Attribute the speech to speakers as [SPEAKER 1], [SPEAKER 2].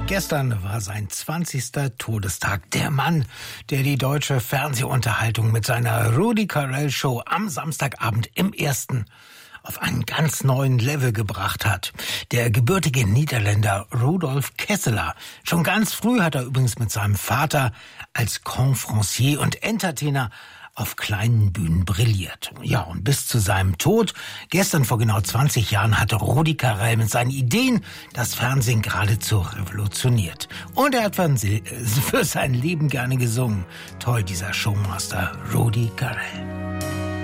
[SPEAKER 1] Gestern war sein 20. Todestag. Der Mann, der die deutsche Fernsehunterhaltung mit seiner Rudi Carrell Show am Samstagabend im Ersten auf einen ganz neuen Level gebracht hat. Der gebürtige Niederländer Rudolf Kesseler. Schon ganz früh hat er übrigens mit seinem Vater als Conférencier und Entertainer auf kleinen Bühnen brilliert. Ja, und bis zu seinem Tod, gestern vor genau 20 Jahren, hatte Rudi Carrell mit seinen Ideen das Fernsehen geradezu revolutioniert. Und er hat für sein Leben gerne gesungen. Toll, dieser Showmaster Rudi Carrell.